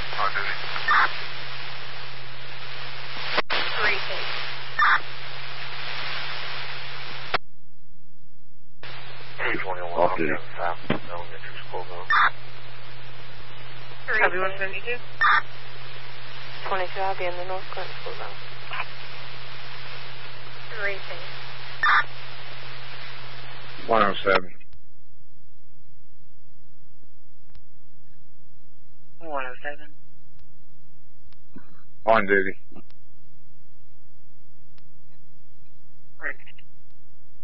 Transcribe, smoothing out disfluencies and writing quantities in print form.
Off duty. Copy 172. 22, I'll be in the North Clinton school zone. 107. 107. On duty.